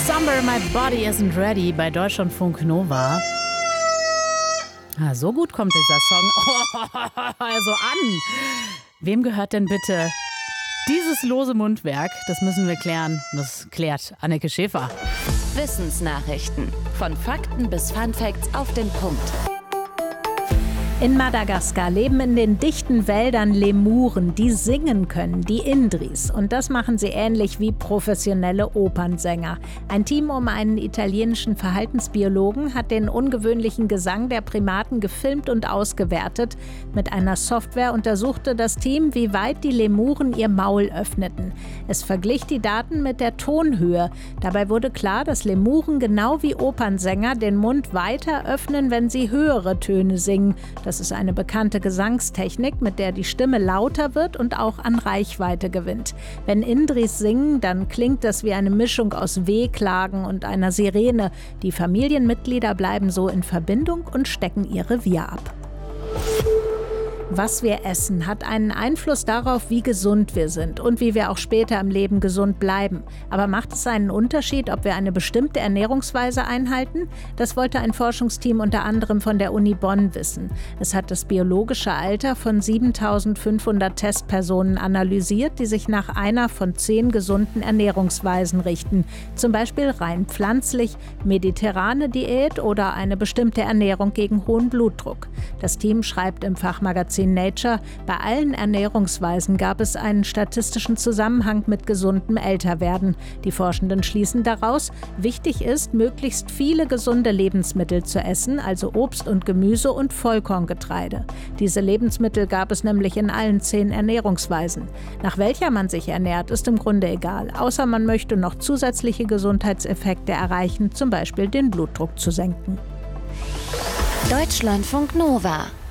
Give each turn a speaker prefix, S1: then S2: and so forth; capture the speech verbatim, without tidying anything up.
S1: Somewhere My Body Isn't Ready bei Deutschlandfunk Nova. Ah, so gut kommt dieser Song oh, also an. Wem gehört denn bitte dieses lose Mundwerk? Das müssen wir klären. Das klärt Anneke Schäfer.
S2: Wissensnachrichten. Von Fakten bis Funfacts auf den Punkt.
S3: In Madagaskar leben in den dichten Wäldern Lemuren, die singen können, die Indris. Und das machen sie ähnlich wie professionelle Opernsänger. Ein Team um einen italienischen Verhaltensbiologen hat den ungewöhnlichen Gesang der Primaten gefilmt und ausgewertet. Mit einer Software untersuchte das Team, wie weit die Lemuren ihr Maul öffneten. Es verglich die Daten mit der Tonhöhe. Dabei wurde klar, dass Lemuren genau wie Opernsänger den Mund weiter öffnen, wenn sie höhere Töne singen. Das ist eine bekannte Gesangstechnik, mit der die Stimme lauter wird und auch an Reichweite gewinnt. Wenn Indris singen, dann klingt das wie eine Mischung aus Wehklagen und einer Sirene. Die Familienmitglieder bleiben so in Verbindung und stecken ihr Revier ab. Was wir essen, hat einen Einfluss darauf, wie gesund wir sind und wie wir auch später im Leben gesund bleiben. Aber macht es einen Unterschied, ob wir eine bestimmte Ernährungsweise einhalten? Das wollte ein Forschungsteam unter anderem von der Uni Bonn wissen. Es hat das biologische Alter von siebentausendfünfhundert Testpersonen analysiert, die sich nach einer von zehn gesunden Ernährungsweisen richten. Zum Beispiel rein pflanzlich, mediterrane Diät oder eine bestimmte Ernährung gegen hohen Blutdruck. Das Team schreibt im Fachmagazin Nature, bei allen Ernährungsweisen gab es einen statistischen Zusammenhang mit gesundem Älterwerden. Die Forschenden schließen daraus, wichtig ist, möglichst viele gesunde Lebensmittel zu essen, also Obst und Gemüse und Vollkorngetreide. Diese Lebensmittel gab es nämlich in allen zehn Ernährungsweisen. Nach welcher man sich ernährt, ist im Grunde egal, außer man möchte noch zusätzliche Gesundheitseffekte erreichen, zum Beispiel den Blutdruck zu senken.
S2: Deutschlandfunk Nova.